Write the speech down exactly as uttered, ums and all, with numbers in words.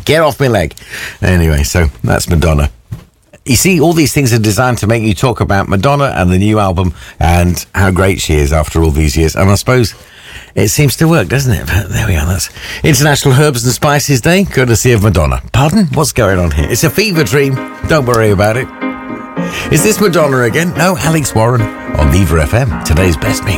Get off my leg. Anyway, so that's Madonna. You see, all these things are designed to make you talk about Madonna and the new album and how great she is after all these years. And I suppose it seems to work, doesn't it? But there we are. That's International Herbs and Spices Day, courtesy of Madonna. Pardon? What's going on here? It's a fever dream. Don't worry about it. Is this Madonna again? No, Alex Warren on Viva F M. Today's Best Mix.